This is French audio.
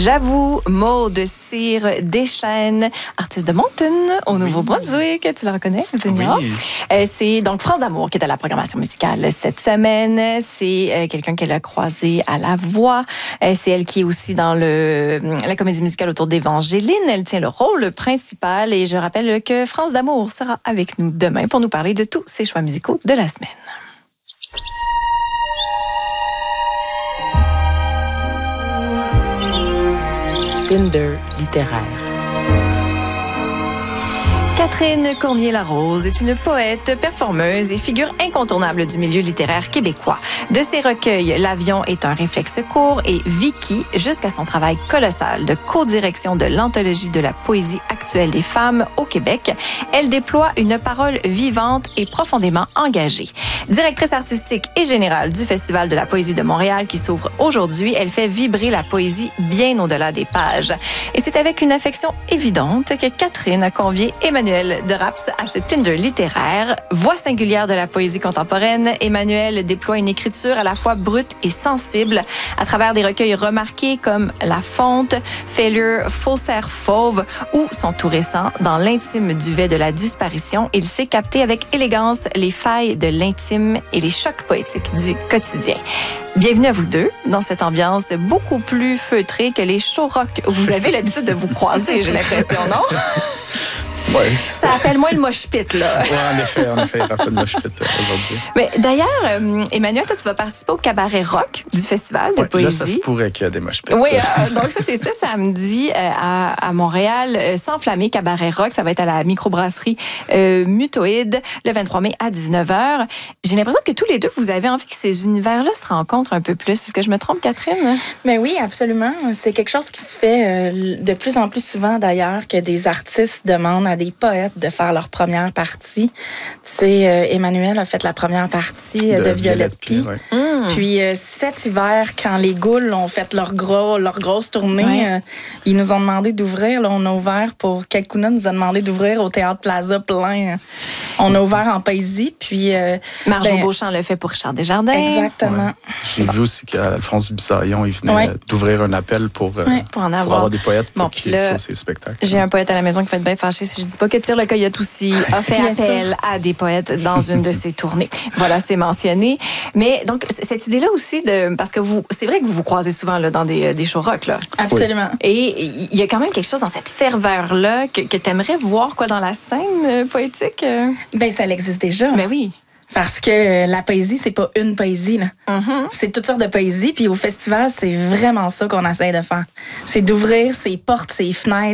J'avoue, Maude Cyr Deschênes, artiste de Moncton, au Nouveau-Brunswick. Tu la reconnais, Junior? Oui. C'est donc France d'Amour qui est à la programmation musicale cette semaine. C'est quelqu'un qu'elle a croisé à la voix. C'est elle qui est aussi dans la comédie musicale autour d'Évangéline. Elle tient le rôle principal et je rappelle que France d'Amour sera avec nous demain pour nous parler de tous ses choix musicaux de la semaine. Tinder littéraire. Catherine Cormier-Larose est une poète, performeuse et figure incontournable du milieu littéraire québécois. De ses recueils, L'Avion est un réflexe court et Vicky, jusqu'à son travail colossal de co-direction de l'anthologie de la poésie actuelle des femmes au Québec, elle déploie une parole vivante et profondément engagée. Directrice artistique et générale du Festival de la poésie de Montréal qui s'ouvre aujourd'hui, elle fait vibrer la poésie bien au-delà des pages. Et c'est avec une affection évidente que Catherine a convié Emmanuel de Raps à ce Tinder littéraire. Voix singulière de la poésie contemporaine, Emmanuel déploie une écriture à la fois brute et sensible à travers des recueils remarqués comme La Fonte, Failure, Faussaire Fauve ou son tout récent Dans l'intime duvet de la disparition. Il sait capter avec élégance les failles de l'intime et les chocs poétiques du quotidien. Bienvenue à vous deux dans cette ambiance beaucoup plus feutrée que les shows rock où vous avez l'habitude de vous croiser, j'ai l'impression, non? Ouais. Ça appelle moins le mosh pit, là. Oui, en effet, il n'y a pas de mosh pit aujourd'hui. Mais d'ailleurs, Emmanuel, toi, tu vas participer au cabaret rock du Festival de poésie. Là, ça se pourrait qu'il y ait des mosh pits. Oui, donc ça, c'est ça, samedi à Montréal, S'enflammer, cabaret rock. Ça va être à la microbrasserie Mutoïde, le 23 mai à 19h. J'ai l'impression que tous les deux, vous avez envie que ces univers-là se rencontrent un peu plus. Est-ce que je me trompe, Catherine? Mais oui, absolument. C'est quelque chose qui se fait de plus en plus souvent, d'ailleurs, que des artistes demandent à des poètes de faire leur première partie. Tu sais, Emmanuel a fait la première partie de Violette Pie. Ouais. Puis cet hiver, quand les Goules ont fait leur grosse tournée, ils nous ont demandé d'ouvrir. Là, on a ouvert pour Kalkuna nous a demandé d'ouvrir au Théâtre Plaza plein. On a ouvert en poésie. Puis Marjo Beauchamp le fait pour Richard Desjardins. Exactement. Ouais. J'ai vu aussi qu'Alphonse Bissaillon, il venait d'ouvrir un appel pour en avoir des poètes pour bon, qu'ils là, font ses spectacles. J'ai un poète à la maison qui va être bien fâché si je dis pas que Tire le Coyote aussi a fait appel à des poètes dans une de ses tournées. Voilà, c'est mentionné. Mais donc, cette idée-là aussi, parce que c'est vrai que vous vous croisez souvent là, dans des shows rock. Là. Absolument. Oui. Et il y a quand même quelque chose dans cette ferveur-là que tu aimerais voir quoi, dans la scène poétique? Ben ça existe déjà. Ben oui. Parce que la poésie, c'est pas une poésie, là. Mm-hmm. C'est toutes sortes de poésie. Puis au festival, c'est vraiment ça qu'on essaie de faire. C'est d'ouvrir ses portes, ses fenêtres,